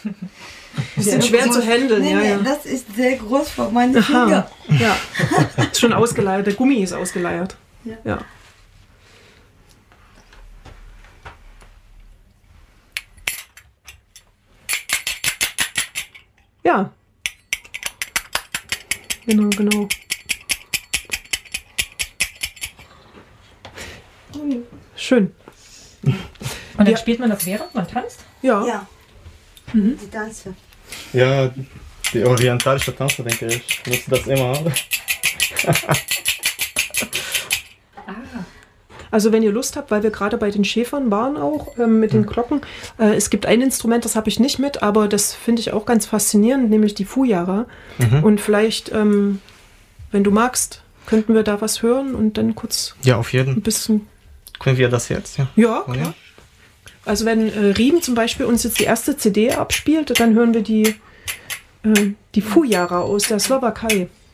Bisschen schwer zu handeln. Nee, das ist sehr groß für meine Finger. Ja, ist schon ausgeleiert. Der Gummi ist ausgeleiert. Ja. Ja. Genau. Schön. Und dann spielt man das während man tanzt? Ja. Die Tanze. Ja, die orientalische Tänzer, denke ich, nutzt das immer. Also wenn ihr Lust habt, weil wir gerade bei den Schäfern waren auch, mit den Glocken, es gibt ein Instrument, das habe ich nicht mit, aber das finde ich auch ganz faszinierend, nämlich die Fujara. Und vielleicht, wenn du magst, könnten wir da was hören und dann kurz Ja, auf jeden ein bisschen... Können wir das jetzt? Ja, klar. Also wenn Riem zum Beispiel uns jetzt die erste CD abspielt, dann hören wir die Fujara aus der Slowakei.